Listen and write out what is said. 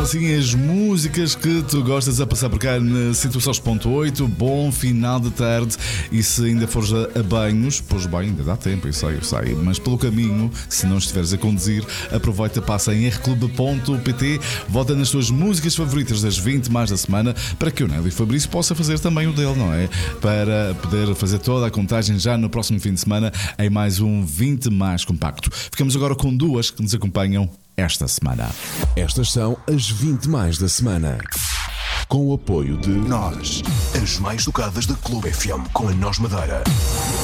assim as músicas que tu gostas a passar por cá na 106.8. Bom final de tarde. E se ainda fores a banhos, pois bem, ainda dá tempo, eu sei. Mas pelo caminho, se não estiveres a conduzir, aproveita, passa em rclub.pt, vota nas tuas músicas favoritas das 20 mais da semana, para que o Nélio Fabrício possa fazer também o dele, não é? Para poder fazer toda a contagem já no próximo fim de semana em mais um 20 mais compacto. Ficamos agora com duas que nos acompanham esta semana. Estas são as 20 mais da semana. Com o apoio de Nós, as mais tocadas da Clube FM com a Nós Madeira.